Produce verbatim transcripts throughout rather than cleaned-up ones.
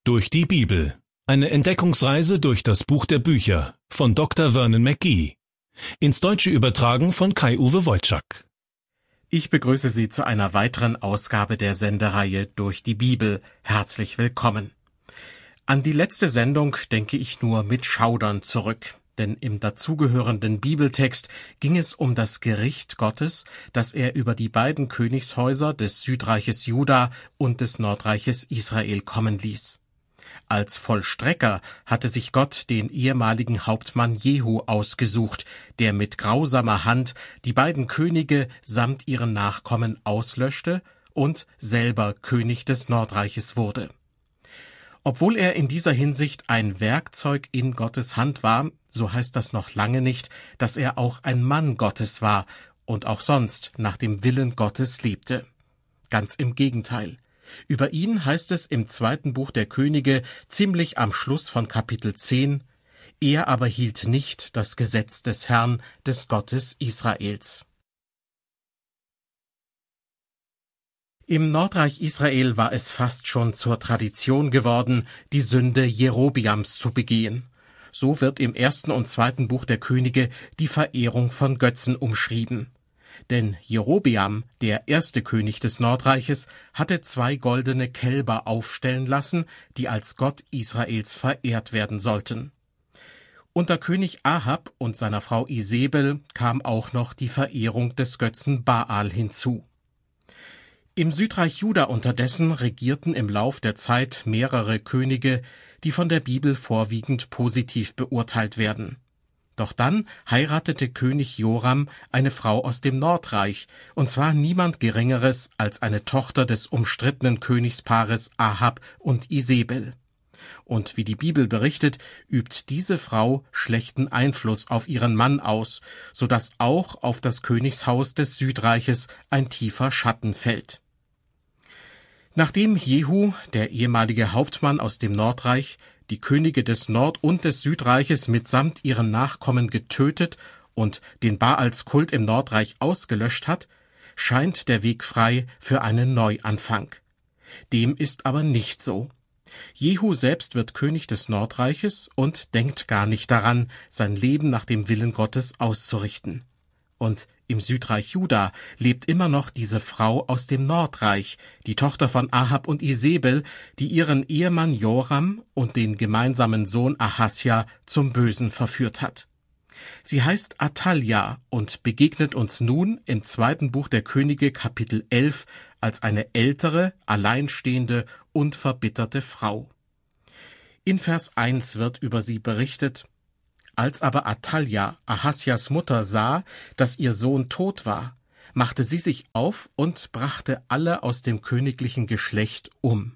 Durch die Bibel. Eine Entdeckungsreise durch das Buch der Bücher von Doktor Vernon McGee. Ins Deutsche übertragen von Kai-Uwe Wojczak. Ich begrüße Sie zu einer weiteren Ausgabe der Sendereihe Durch die Bibel. Herzlich willkommen. An die letzte Sendung denke ich nur mit Schaudern zurück, denn im dazugehörenden Bibeltext ging es um das Gericht Gottes, das er über die beiden Königshäuser des Südreiches Juda und des Nordreiches Israel kommen ließ. Als Vollstrecker hatte sich Gott den ehemaligen Hauptmann Jehu ausgesucht, der mit grausamer Hand die beiden Könige samt ihren Nachkommen auslöschte und selber König des Nordreiches wurde. Obwohl er in dieser Hinsicht ein Werkzeug in Gottes Hand war, so heißt das noch lange nicht, dass er auch ein Mann Gottes war und auch sonst nach dem Willen Gottes lebte. Ganz im Gegenteil. Über ihn heißt es im zweiten Buch der Könige, ziemlich am Schluss von Kapitel zehn, er aber hielt nicht das Gesetz des Herrn, des Gottes Israels. Im Nordreich Israel war es fast schon zur Tradition geworden, die Sünde Jerobiams zu begehen. So wird im ersten und zweiten Buch der Könige die Verehrung von Götzen umschrieben. Denn Jerobeam, der erste König des Nordreiches, hatte zwei goldene Kälber aufstellen lassen, die als Gott Israels verehrt werden sollten. Unter König Ahab und seiner Frau Isebel kam auch noch die Verehrung des Götzen Baal hinzu. Im Südreich Juda unterdessen regierten im Lauf der Zeit mehrere Könige, die von der Bibel vorwiegend positiv beurteilt werden. Doch dann heiratete König Joram eine Frau aus dem Nordreich, und zwar niemand Geringeres als eine Tochter des umstrittenen Königspaares Ahab und Isebel. Und wie die Bibel berichtet, übt diese Frau schlechten Einfluss auf ihren Mann aus, so dass auch auf das Königshaus des Südreiches ein tiefer Schatten fällt. Nachdem Jehu, der ehemalige Hauptmann aus dem Nordreich, die Könige des Nord- und des Südreiches mitsamt ihren Nachkommen getötet und den Baalskult im Nordreich ausgelöscht hat, scheint der Weg frei für einen Neuanfang. Dem ist aber nicht so. Jehu selbst wird König des Nordreiches und denkt gar nicht daran, sein Leben nach dem Willen Gottes auszurichten. Und im Südreich Juda lebt immer noch diese Frau aus dem Nordreich, die Tochter von Ahab und Isebel, die ihren Ehemann Joram und den gemeinsamen Sohn Ahasja zum Bösen verführt hat. Sie heißt Athalja und begegnet uns nun im zweiten Buch der Könige Kapitel elf als eine ältere, alleinstehende und verbitterte Frau. In Vers eins wird über sie berichtet: Als aber Athalja, Ahasjas Mutter, sah, dass ihr Sohn tot war, machte sie sich auf und brachte alle aus dem königlichen Geschlecht um.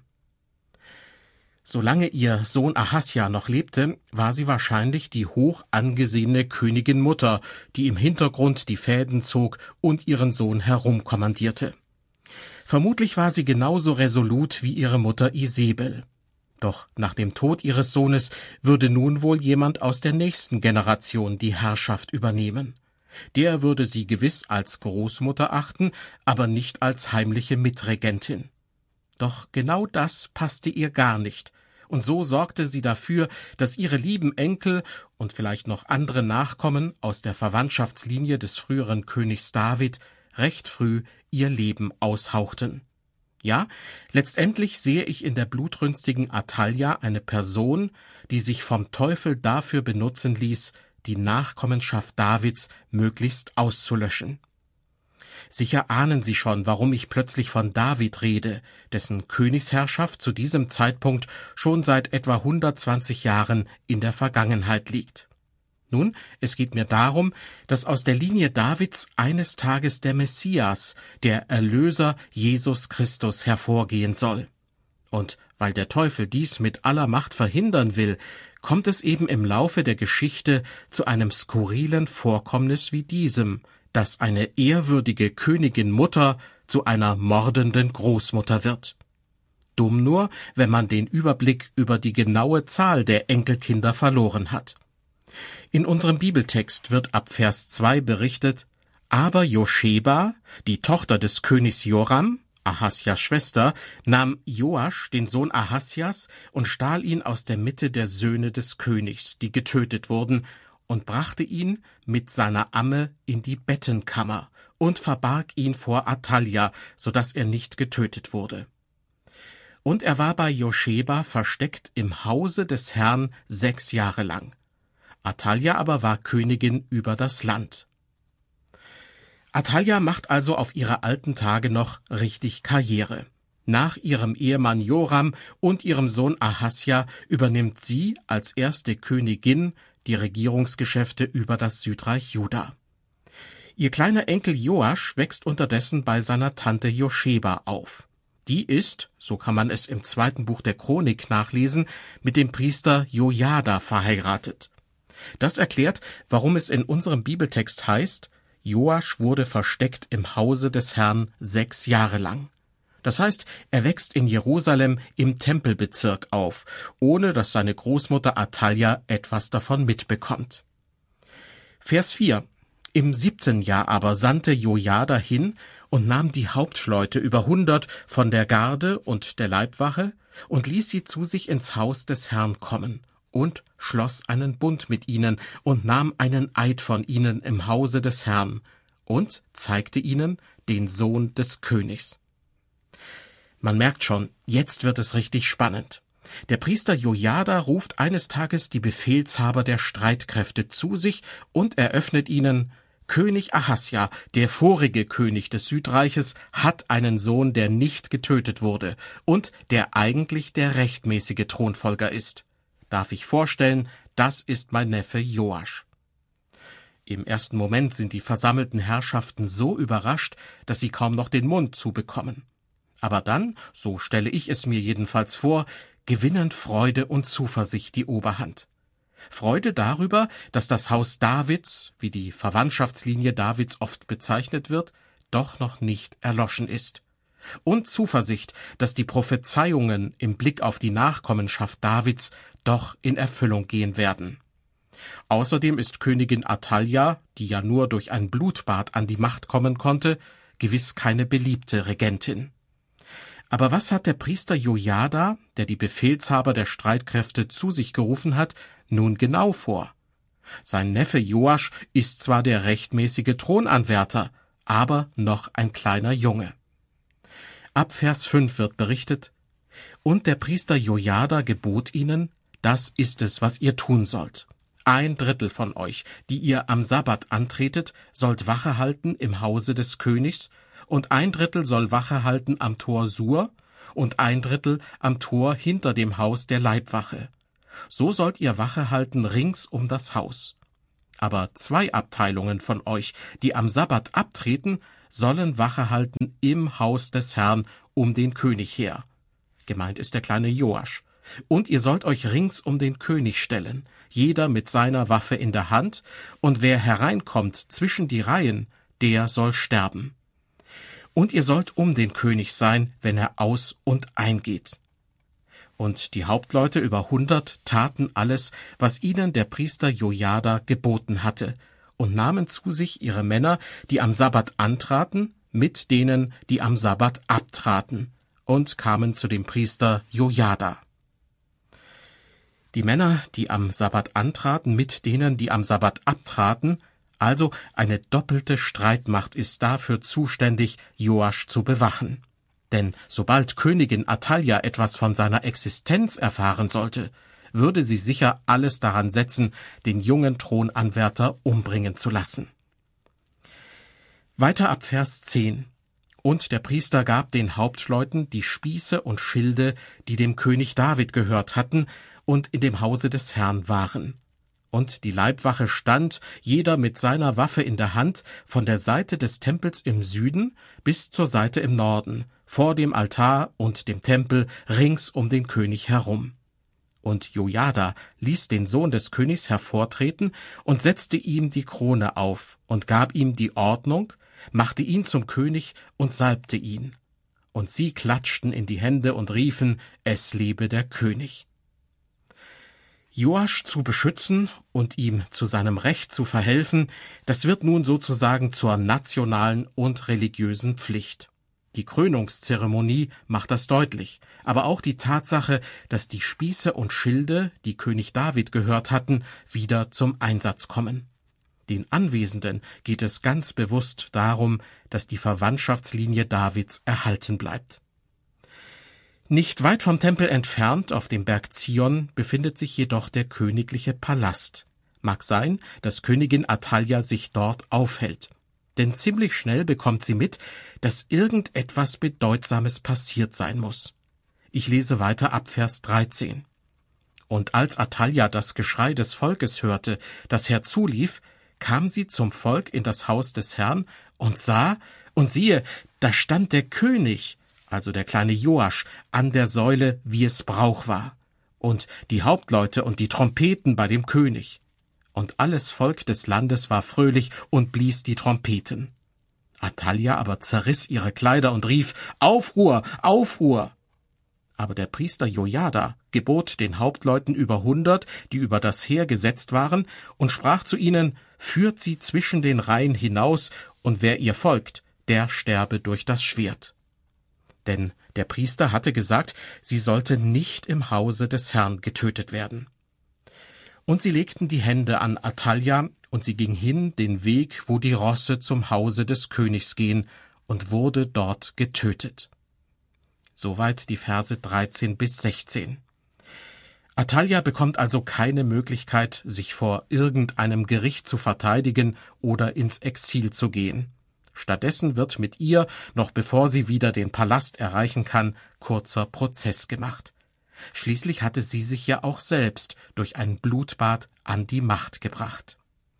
Solange ihr Sohn Ahasja noch lebte, war sie wahrscheinlich die hoch angesehene Königin Mutter, die im Hintergrund die Fäden zog und ihren Sohn herumkommandierte. Vermutlich war sie genauso resolut wie ihre Mutter Isebel. Doch nach dem Tod ihres Sohnes würde nun wohl jemand aus der nächsten Generation die Herrschaft übernehmen. Der würde sie gewiss als Großmutter achten, aber nicht als heimliche Mitregentin. Doch genau das passte ihr gar nicht, und so sorgte sie dafür, dass ihre lieben Enkel und vielleicht noch andere Nachkommen aus der Verwandtschaftslinie des früheren Königs David recht früh ihr Leben aushauchten. Ja, letztendlich sehe ich in der blutrünstigen Athalja eine Person, die sich vom Teufel dafür benutzen ließ, die Nachkommenschaft Davids möglichst auszulöschen. Sicher ahnen Sie schon, warum ich plötzlich von David rede, dessen Königsherrschaft zu diesem Zeitpunkt schon seit etwa hundertzwanzig Jahren in der Vergangenheit liegt. Nun, es geht mir darum, dass aus der Linie Davids eines Tages der Messias, der Erlöser Jesus Christus, hervorgehen soll. Und weil der Teufel dies mit aller Macht verhindern will, kommt es eben im Laufe der Geschichte zu einem skurrilen Vorkommnis wie diesem, dass eine ehrwürdige Königin Mutter zu einer mordenden Großmutter wird. Dumm nur, wenn man den Überblick über die genaue Zahl der Enkelkinder verloren hat. In unserem Bibeltext wird ab Vers zwei berichtet: Aber Joscheba, die Tochter des Königs Joram, Ahasjas Schwester, nahm Joasch den Sohn Ahasjas und stahl ihn aus der Mitte der Söhne des Königs, die getötet wurden, und brachte ihn mit seiner Amme in die Bettenkammer und verbarg ihn vor Athalja, so dass er nicht getötet wurde. Und er war bei Joscheba versteckt im Hause des Herrn sechs Jahre lang. Athalja aber war Königin über das Land. Athalja macht also auf ihre alten Tage noch richtig Karriere. Nach ihrem Ehemann Joram und ihrem Sohn Ahasja übernimmt sie als erste Königin die Regierungsgeschäfte über das Südreich Juda. Ihr kleiner Enkel Joasch wächst unterdessen bei seiner Tante Joscheba auf. Die ist, so kann man es im zweiten Buch der Chronik nachlesen, mit dem Priester Jojada verheiratet. Das erklärt, warum es in unserem Bibeltext heißt, Joasch wurde versteckt im Hause des Herrn sechs Jahre lang. Das heißt, er wächst in Jerusalem im Tempelbezirk auf, ohne dass seine Großmutter Athalja etwas davon mitbekommt. Vers vier. Im siebten Jahr aber sandte Jojada hin und nahm die Hauptleute über hundert von der Garde und der Leibwache und ließ sie zu sich ins Haus des Herrn kommen und schloss einen Bund mit ihnen und nahm einen Eid von ihnen im Hause des Herrn und zeigte ihnen den Sohn des Königs. Man merkt schon, jetzt wird es richtig spannend. Der Priester Jojada ruft eines Tages die Befehlshaber der Streitkräfte zu sich und eröffnet ihnen: König Ahasja, der vorige König des Südreiches, hat einen Sohn, der nicht getötet wurde und der eigentlich der rechtmäßige Thronfolger ist. Darf ich vorstellen, das ist mein Neffe Joasch. Im ersten Moment sind die versammelten Herrschaften so überrascht, dass sie kaum noch den Mund zubekommen. Aber dann, so stelle ich es mir jedenfalls vor, gewinnen Freude und Zuversicht die Oberhand. Freude darüber, dass das Haus Davids, wie die Verwandtschaftslinie Davids oft bezeichnet wird, doch noch nicht erloschen ist. Und Zuversicht, dass die Prophezeiungen im Blick auf die Nachkommenschaft Davids doch in Erfüllung gehen werden. Außerdem ist Königin Athalja, die ja nur durch ein Blutbad an die Macht kommen konnte, gewiss keine beliebte Regentin. Aber was hat der Priester Jojada, der die Befehlshaber der Streitkräfte zu sich gerufen hat, nun genau vor? Sein Neffe Joasch ist zwar der rechtmäßige Thronanwärter, aber noch ein kleiner Junge. Ab Vers fünf wird berichtet: Und der Priester Jojada gebot ihnen: Das ist es, was ihr tun sollt. Ein Drittel von euch, die ihr am Sabbat antretet, sollt Wache halten im Hause des Königs, und ein Drittel soll Wache halten am Tor Sur und ein Drittel am Tor hinter dem Haus der Leibwache. So sollt ihr Wache halten rings um das Haus. Aber zwei Abteilungen von euch, die am Sabbat abtreten, sollen Wache halten im Haus des Herrn um den König her. Gemeint ist der kleine Joasch. Und ihr sollt euch rings um den König stellen, jeder mit seiner Waffe in der Hand, und wer hereinkommt zwischen die Reihen, der soll sterben. Und ihr sollt um den König sein, wenn er aus- und eingeht. Und die Hauptleute über hundert taten alles, was ihnen der Priester Jojada geboten hatte, und nahmen zu sich ihre Männer, die am Sabbat antraten, mit denen, die am Sabbat abtraten, und kamen zu dem Priester Jojada. Die Männer, die am Sabbat antraten, mit denen, die am Sabbat abtraten, also eine doppelte Streitmacht ist dafür zuständig, Joasch zu bewachen. Denn sobald Königin Athalja etwas von seiner Existenz erfahren sollte, würde sie sicher alles daran setzen, den jungen Thronanwärter umbringen zu lassen. Weiter ab Vers zehn. Und der Priester gab den Hauptleuten die Spieße und Schilde, die dem König David gehört hatten und in dem Hause des Herrn waren. Und die Leibwache stand, jeder mit seiner Waffe in der Hand, von der Seite des Tempels im Süden bis zur Seite im Norden, vor dem Altar und dem Tempel rings um den König herum. Und Jojada ließ den Sohn des Königs hervortreten und setzte ihm die Krone auf und gab ihm die Ordnung, machte ihn zum König und salbte ihn. Und sie klatschten in die Hände und riefen: Es lebe der König. Joasch zu beschützen und ihm zu seinem Recht zu verhelfen, das wird nun sozusagen zur nationalen und religiösen Pflicht. Die Krönungszeremonie macht das deutlich, aber auch die Tatsache, dass die Spieße und Schilde, die König David gehört hatten, wieder zum Einsatz kommen. Den Anwesenden geht es ganz bewusst darum, dass die Verwandtschaftslinie Davids erhalten bleibt. Nicht weit vom Tempel entfernt, auf dem Berg Zion, befindet sich jedoch der königliche Palast. Mag sein, dass Königin Athalja sich dort aufhält. Denn ziemlich schnell bekommt sie mit, dass irgendetwas Bedeutsames passiert sein muss. Ich lese weiter ab Vers dreizehn. Und als Athalja das Geschrei des Volkes hörte, das herzulief, kam sie zum Volk in das Haus des Herrn und sah, und siehe, da stand der König, also der kleine Joasch, an der Säule, wie es Brauch war, und die Hauptleute und die Trompeten bei dem König. Und alles Volk des Landes war fröhlich und blies die Trompeten. Athalja aber zerriss ihre Kleider und rief, Aufruhr, Aufruhr! Aber der Priester Jojada gebot den Hauptleuten über hundert, die über das Heer gesetzt waren, und sprach zu ihnen, führt sie zwischen den Reihen hinaus, und wer ihr folgt, der sterbe durch das Schwert. Denn der Priester hatte gesagt, sie sollte nicht im Hause des Herrn getötet werden. Und sie legten die Hände an Athalja, und sie ging hin den Weg, wo die Rosse zum Hause des Königs gehen, und wurde dort getötet. Soweit die Verse dreizehn bis sechzehn. Athalja bekommt also keine Möglichkeit, sich vor irgendeinem Gericht zu verteidigen oder ins Exil zu gehen. Stattdessen wird mit ihr, noch bevor sie wieder den Palast erreichen kann, kurzer Prozess gemacht. Schließlich hatte sie sich ja auch selbst durch ein Blutbad an die Macht gebracht.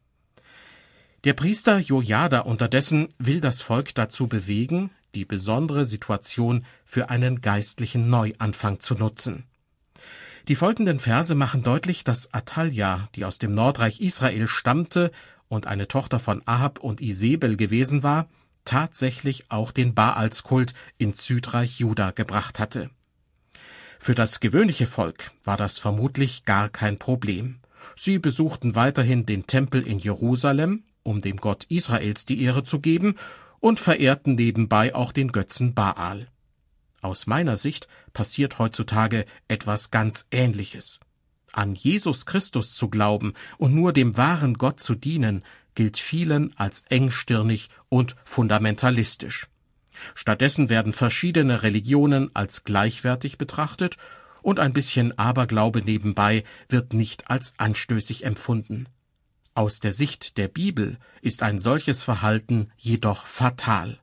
Der Priester Jojada unterdessen will das Volk dazu bewegen, die besondere Situation für einen geistlichen Neuanfang zu nutzen. Die folgenden Verse machen deutlich, dass Athalja, die aus dem Nordreich Israel stammte und eine Tochter von Ahab und Isebel gewesen war, tatsächlich auch den Baalskult ins Südreich Juda gebracht hatte. Für das gewöhnliche Volk war das vermutlich gar kein Problem. Sie besuchten weiterhin den Tempel in Jerusalem, um dem Gott Israels die Ehre zu geben, und verehrten nebenbei auch den Götzen Baal. Aus meiner Sicht passiert heutzutage etwas ganz Ähnliches. An Jesus Christus zu glauben und nur dem wahren Gott zu dienen, gilt vielen als engstirnig und fundamentalistisch. Stattdessen werden verschiedene Religionen als gleichwertig betrachtet und ein bisschen Aberglaube nebenbei wird nicht als anstößig empfunden. Aus der Sicht der Bibel ist ein solches Verhalten jedoch fatal.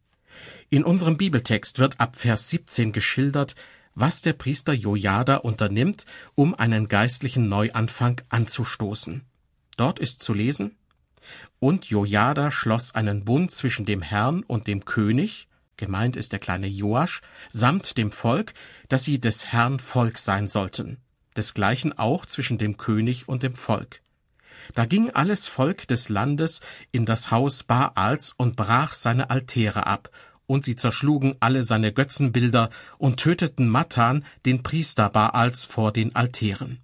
In unserem Bibeltext wird ab Vers siebzehn geschildert, was der Priester Jojada unternimmt, um einen geistlichen Neuanfang anzustoßen. Dort ist zu lesen: Und Jojada schloss einen Bund zwischen dem Herrn und dem König, gemeint ist der kleine Joasch, samt dem Volk, dass sie des Herrn Volk sein sollten, desgleichen auch zwischen dem König und dem Volk. Da ging alles Volk des Landes in das Haus Baals und brach seine Altäre ab, und sie zerschlugen alle seine Götzenbilder und töteten Mattan, den Priester Baals, vor den Altären.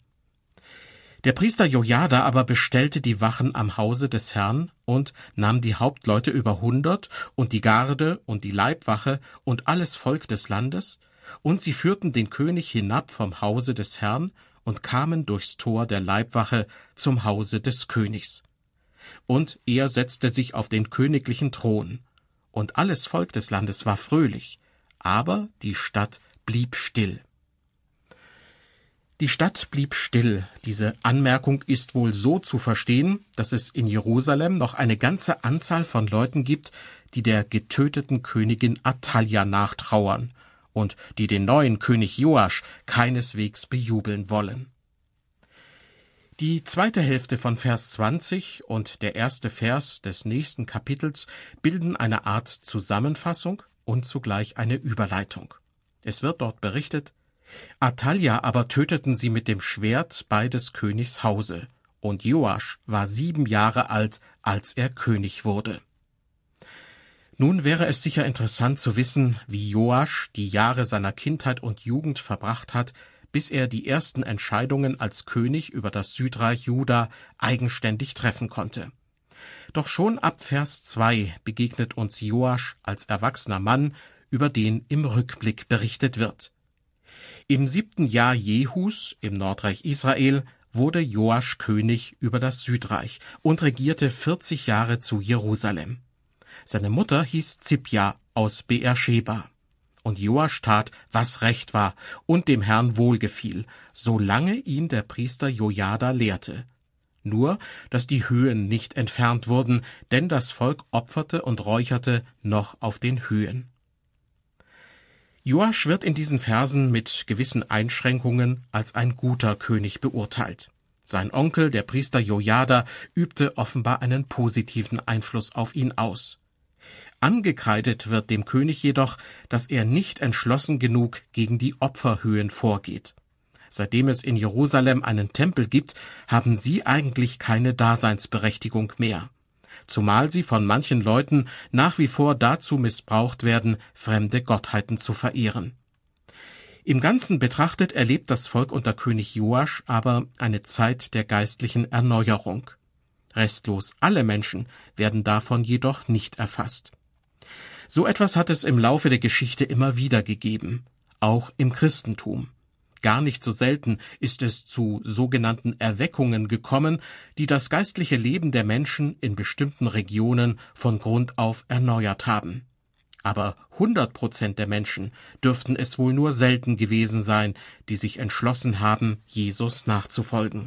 Der Priester Jojada aber bestellte die Wachen am Hause des Herrn und nahm die Hauptleute über hundert und die Garde und die Leibwache und alles Volk des Landes, und sie führten den König hinab vom Hause des Herrn und kamen durchs Tor der Leibwache zum Hause des Königs. Und er setzte sich auf den königlichen Thron, und alles Volk des Landes war fröhlich, aber die Stadt blieb still. Die Stadt blieb still. Diese Anmerkung ist wohl so zu verstehen, dass es in Jerusalem noch eine ganze Anzahl von Leuten gibt, die der getöteten Königin Athalja nachtrauern und die den neuen König Joasch keineswegs bejubeln wollen. Die zweite Hälfte von Vers zwanzig und der erste Vers des nächsten Kapitels bilden eine Art Zusammenfassung und zugleich eine Überleitung. Es wird dort berichtet: Athalja aber töteten sie mit dem Schwert bei des Königs Hause, und Joasch war sieben Jahre alt, als er König wurde. Nun wäre es sicher interessant zu wissen, wie Joasch die Jahre seiner Kindheit und Jugend verbracht hat, bis er die ersten Entscheidungen als König über das Südreich Juda eigenständig treffen konnte. Doch schon ab Vers zwei begegnet uns Joasch als erwachsener Mann, über den im Rückblick berichtet wird. Im siebten Jahr Jehus im Nordreich Israel wurde Joasch König über das Südreich und regierte vierzig Jahre zu Jerusalem. Seine Mutter hieß Zibja aus Beersheba. Und Joasch tat, was recht war und dem Herrn wohlgefiel, solange ihn der Priester Jojada lehrte. Nur, dass die Höhen nicht entfernt wurden, denn das Volk opferte und räucherte noch auf den Höhen. Joasch wird in diesen Versen mit gewissen Einschränkungen als ein guter König beurteilt. Sein Onkel, der Priester Jojada, übte offenbar einen positiven Einfluss auf ihn aus. Angekreidet wird dem König jedoch, dass er nicht entschlossen genug gegen die Opferhöhen vorgeht. Seitdem es in Jerusalem einen Tempel gibt, haben sie eigentlich keine Daseinsberechtigung mehr. Zumal sie von manchen Leuten nach wie vor dazu missbraucht werden, fremde Gottheiten zu verehren. Im Ganzen betrachtet erlebt das Volk unter König Joasch aber eine Zeit der geistlichen Erneuerung. Restlos alle Menschen werden davon jedoch nicht erfasst. So etwas hat es im Laufe der Geschichte immer wieder gegeben, auch im Christentum. Gar nicht so selten ist es zu sogenannten Erweckungen gekommen, die das geistliche Leben der Menschen in bestimmten Regionen von Grund auf erneuert haben. Aber hundert Prozent der Menschen dürften es wohl nur selten gewesen sein, die sich entschlossen haben, Jesus nachzufolgen.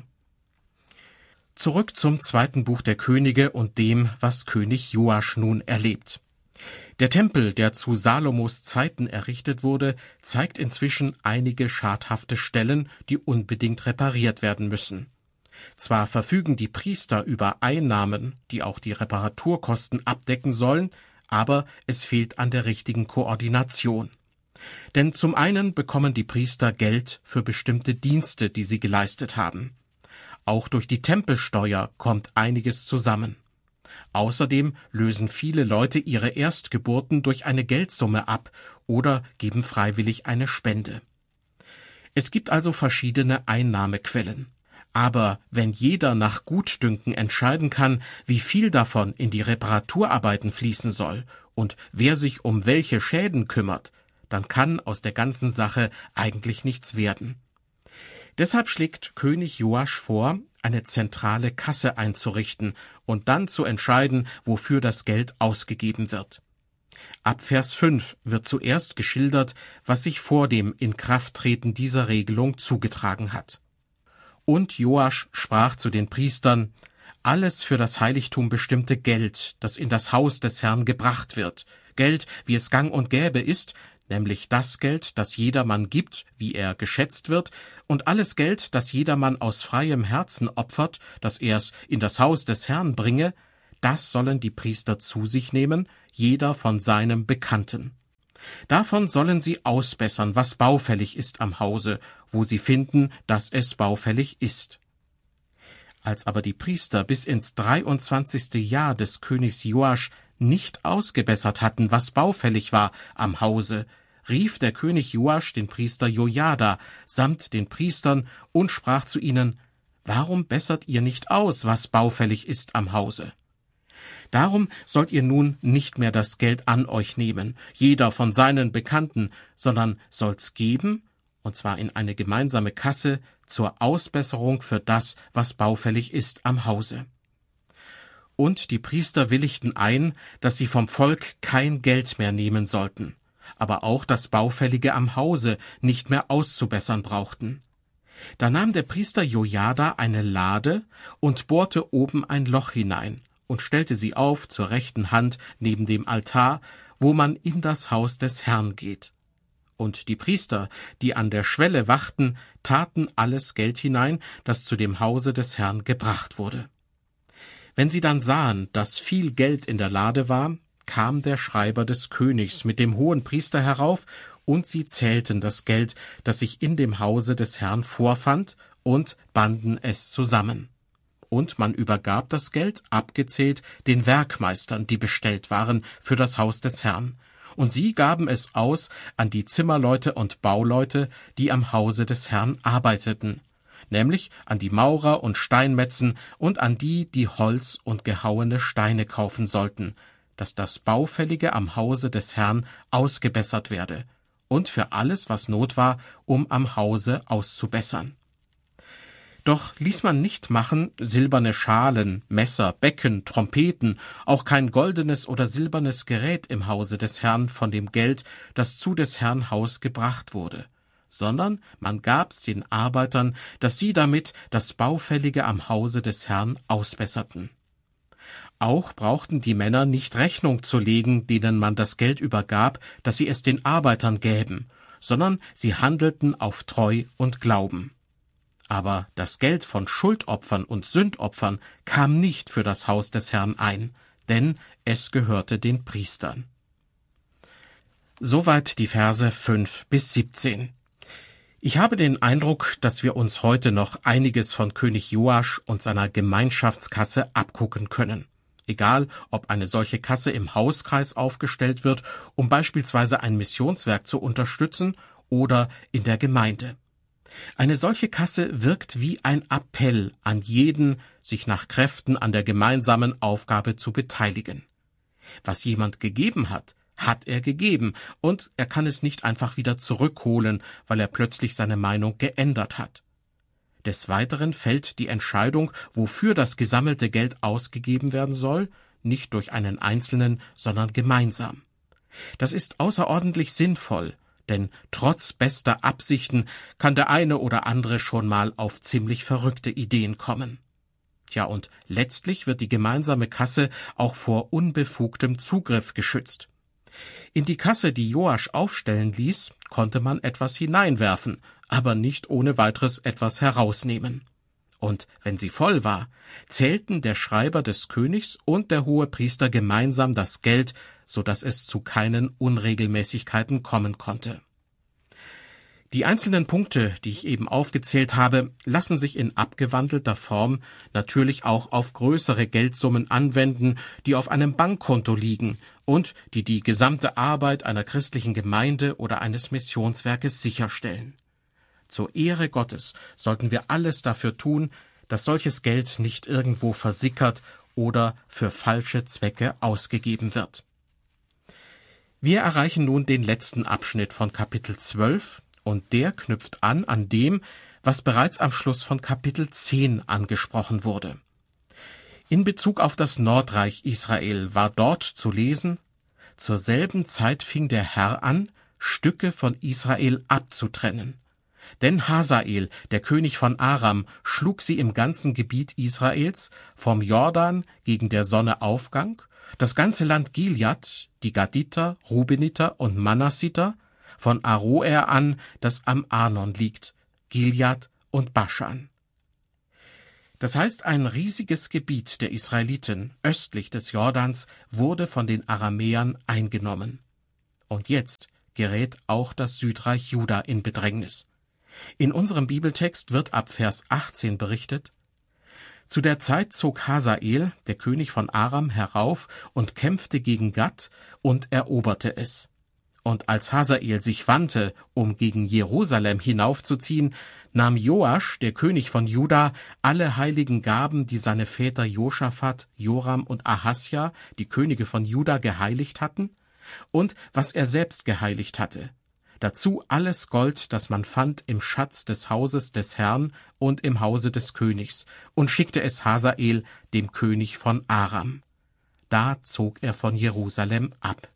Zurück zum zweiten Buch der Könige und dem, was König Joasch nun erlebt. Der Tempel, der zu Salomos Zeiten errichtet wurde, zeigt inzwischen einige schadhafte Stellen, die unbedingt repariert werden müssen. Zwar verfügen die Priester über Einnahmen, die auch die Reparaturkosten abdecken sollen, aber es fehlt an der richtigen Koordination. Denn zum einen bekommen die Priester Geld für bestimmte Dienste, die sie geleistet haben. Auch durch die Tempelsteuer kommt einiges zusammen. Außerdem lösen viele Leute ihre Erstgeburten durch eine Geldsumme ab oder geben freiwillig eine Spende. Es gibt also verschiedene Einnahmequellen. Aber wenn jeder nach Gutdünken entscheiden kann, wie viel davon in die Reparaturarbeiten fließen soll und wer sich um welche Schäden kümmert, dann kann aus der ganzen Sache eigentlich nichts werden. Deshalb schlägt König Joasch vor, eine zentrale Kasse einzurichten und dann zu entscheiden, wofür das Geld ausgegeben wird. Ab Vers fünf wird zuerst geschildert, was sich vor dem Inkrafttreten dieser Regelung zugetragen hat. Und Joasch sprach zu den Priestern: Alles für das Heiligtum bestimmte Geld, das in das Haus des Herrn gebracht wird, Geld, wie es gang und gäbe ist, nämlich das Geld, das jedermann gibt, wie er geschätzt wird, und alles Geld, das jedermann aus freiem Herzen opfert, dass er es in das Haus des Herrn bringe, das sollen die Priester zu sich nehmen, jeder von seinem Bekannten. Davon sollen sie ausbessern, was baufällig ist am Hause, wo sie finden, dass es baufällig ist. Als aber die Priester bis ins dreiundzwanzigste Jahr des Königs Joasch nicht ausgebessert hatten, was baufällig war am Hause, rief der König Joasch den Priester Jojada samt den Priestern und sprach zu ihnen: Warum bessert ihr nicht aus, was baufällig ist am Hause? Darum sollt ihr nun nicht mehr das Geld an euch nehmen, jeder von seinen Bekannten, sondern sollt's geben, und zwar in eine gemeinsame Kasse, zur Ausbesserung für das, was baufällig ist am Hause. Und die Priester willigten ein, dass sie vom Volk kein Geld mehr nehmen sollten, aber auch das Baufällige am Hause nicht mehr auszubessern brauchten. Da nahm der Priester Jojada eine Lade und bohrte oben ein Loch hinein und stellte sie auf zur rechten Hand neben dem Altar, wo man in das Haus des Herrn geht. Und die Priester, die an der Schwelle wachten, taten alles Geld hinein, das zu dem Hause des Herrn gebracht wurde. Wenn sie dann sahen, dass viel Geld in der Lade war, kam der Schreiber des Königs mit dem Hohenpriester herauf, und sie zählten das Geld, das sich in dem Hause des Herrn vorfand, und banden es zusammen. Und man übergab das Geld, abgezählt, den Werkmeistern, die bestellt waren für das Haus des Herrn. Und sie gaben es aus an die Zimmerleute und Bauleute, die am Hause des Herrn arbeiteten, nämlich an die Maurer und Steinmetzen und an die, die Holz und gehauene Steine kaufen sollten, dass das Baufällige am Hause des Herrn ausgebessert werde, und für alles, was Not war, um am Hause auszubessern. Doch ließ man nicht machen silberne Schalen, Messer, Becken, Trompeten, auch kein goldenes oder silbernes Gerät im Hause des Herrn von dem Geld, das zu des Herrn Haus gebracht wurde, sondern man gab's den Arbeitern, dass sie damit das Baufällige am Hause des Herrn ausbesserten. Auch brauchten die Männer nicht Rechnung zu legen, denen man das Geld übergab, dass sie es den Arbeitern gäben, sondern sie handelten auf Treu und Glauben. Aber das Geld von Schuldopfern und Sündopfern kam nicht für das Haus des Herrn ein, denn es gehörte den Priestern. Soweit die Verse fünf bis siebzehn. Ich habe den Eindruck, dass wir uns heute noch einiges von König Joasch und seiner Gemeinschaftskasse abgucken können. Egal, ob eine solche Kasse im Hauskreis aufgestellt wird, um beispielsweise ein Missionswerk zu unterstützen, oder in der Gemeinde. Eine solche Kasse wirkt wie ein Appell an jeden, sich nach Kräften an der gemeinsamen Aufgabe zu beteiligen. Was jemand gegeben hat, hat er gegeben, und er kann es nicht einfach wieder zurückholen, weil er plötzlich seine Meinung geändert hat. Des Weiteren fällt die Entscheidung, wofür das gesammelte Geld ausgegeben werden soll, nicht durch einen Einzelnen, sondern gemeinsam. Das ist außerordentlich sinnvoll, denn trotz bester Absichten kann der eine oder andere schon mal auf ziemlich verrückte Ideen kommen. Tja, und letztlich wird die gemeinsame Kasse auch vor unbefugtem Zugriff geschützt. In die Kasse, die Joasch aufstellen ließ, konnte man etwas hineinwerfen, aber nicht ohne weiteres etwas herausnehmen. Und wenn sie voll war, zählten der Schreiber des Königs und der Hohepriester gemeinsam das Geld, so dass es zu keinen Unregelmäßigkeiten kommen konnte. Die einzelnen Punkte, die ich eben aufgezählt habe, lassen sich in abgewandelter Form natürlich auch auf größere Geldsummen anwenden, die auf einem Bankkonto liegen und die die gesamte Arbeit einer christlichen Gemeinde oder eines Missionswerkes sicherstellen. Zur Ehre Gottes sollten wir alles dafür tun, dass solches Geld nicht irgendwo versickert oder für falsche Zwecke ausgegeben wird. Wir erreichen nun den letzten Abschnitt von Kapitel zwölf, und der knüpft an an dem, was bereits am Schluss von Kapitel zehn angesprochen wurde. In Bezug auf das Nordreich Israel war dort zu lesen: Zur selben Zeit fing der Herr an, Stücke von Israel abzutrennen. Denn Hasael, der König von Aram, schlug sie im ganzen Gebiet Israels, vom Jordan gegen der Sonneaufgang, das ganze Land Gilead, die Gaditer, Rubeniter und Manassiter, von Aroer an, das am Arnon liegt, Gilead und Baschan. Das heißt, ein riesiges Gebiet der Israeliten östlich des Jordans wurde von den Aramäern eingenommen. Und jetzt gerät auch das Südreich Juda in Bedrängnis. In unserem Bibeltext wird ab Vers achtzehn berichtet: Zu der Zeit zog Hasael, der König von Aram, herauf und kämpfte gegen Gad und eroberte es. Und als Hasael sich wandte, um gegen Jerusalem hinaufzuziehen, nahm Joasch, der König von Juda, alle heiligen Gaben, die seine Väter Josaphat, Joram und Ahasja, die Könige von Juda, geheiligt hatten, und was er selbst geheiligt hatte. Dazu alles Gold, das man fand im Schatz des Hauses des Herrn und im Hause des Königs, und schickte es Hasael, dem König von Aram. Da zog er von Jerusalem ab.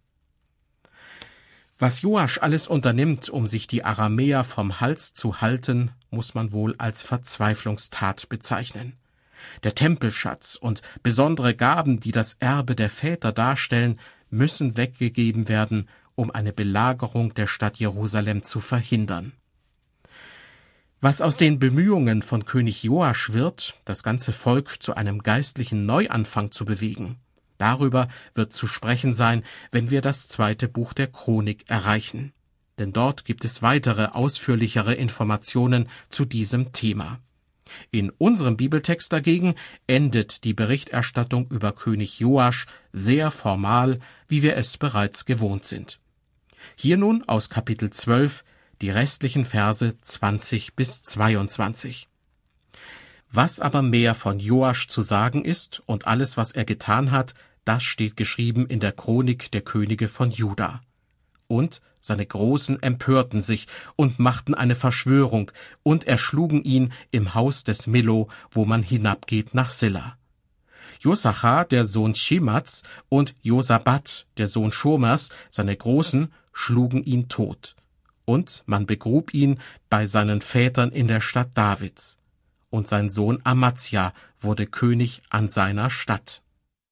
Was Joasch alles unternimmt, um sich die Aramäer vom Hals zu halten, muss man wohl als Verzweiflungstat bezeichnen. Der Tempelschatz und besondere Gaben, die das Erbe der Väter darstellen, müssen weggegeben werden, um eine Belagerung der Stadt Jerusalem zu verhindern. Was aus den Bemühungen von König Joasch wird, das ganze Volk zu einem geistlichen Neuanfang zu bewegen, darüber wird zu sprechen sein, wenn wir das zweite Buch der Chronik erreichen. Denn dort gibt es weitere, ausführlichere Informationen zu diesem Thema. In unserem Bibeltext dagegen endet die Berichterstattung über König Joasch sehr formal, wie wir es bereits gewohnt sind. Hier nun aus Kapitel zwölf die restlichen Verse zwanzig bis zweiundzwanzig. Was aber mehr von Joasch zu sagen ist und alles, was er getan hat, das steht geschrieben in der Chronik der Könige von Juda. Und seine Großen empörten sich und machten eine Verschwörung und erschlugen ihn im Haus des Millo, wo man hinabgeht nach Silla. Josachar, der Sohn Schimats, und Josabat, der Sohn Schomers, seine Großen, schlugen ihn tot. Und man begrub ihn bei seinen Vätern in der Stadt Davids. Und sein Sohn Amazia wurde König an seiner Stadt.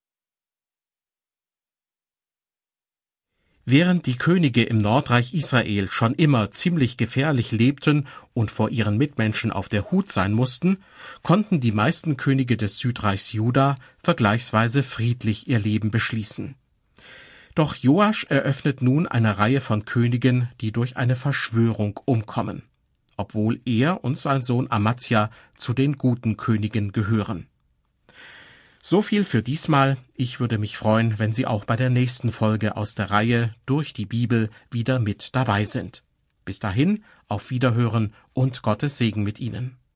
Während die Könige im Nordreich Israel schon immer ziemlich gefährlich lebten und vor ihren Mitmenschen auf der Hut sein mussten, konnten die meisten Könige des Südreichs Juda vergleichsweise friedlich ihr Leben beschließen. Doch Joasch eröffnet nun eine Reihe von Königen, die durch eine Verschwörung umkommen, obwohl er und sein Sohn Amazia zu den guten Königen gehören. So viel für diesmal. Ich würde mich freuen, wenn Sie auch bei der nächsten Folge aus der Reihe Durch die Bibel wieder mit dabei sind. Bis dahin, auf Wiederhören und Gottes Segen mit Ihnen.